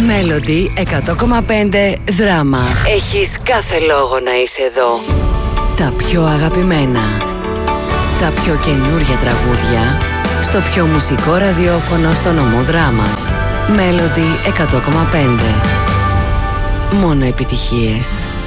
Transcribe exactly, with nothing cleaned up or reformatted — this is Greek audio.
Μέλοντι εκατό κόμμα πέντε Δράμα. Έχεις κάθε λόγο να είσαι εδώ. Τα πιο αγαπημένα, τα πιο καινούρια τραγούδια στο πιο μουσικό ραδιόφωνο στο νομό Δράμας. Μέλοντι εκατό κόμμα πέντε. Μόνο επιτυχίες.